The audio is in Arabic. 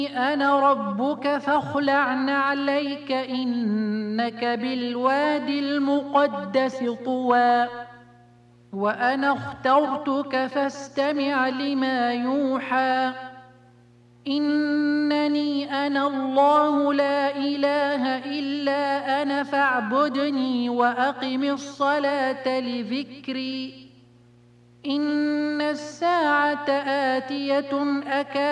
أنا ربك فاخلع نعليك إنك بالوادي المقدس طوى وأنا اخترتك فاستمع لما يوحى إنني أنا الله لا إله إلا أنا فاعبدني وأقم الصلاة لذكري إن الساعة آتية أكاد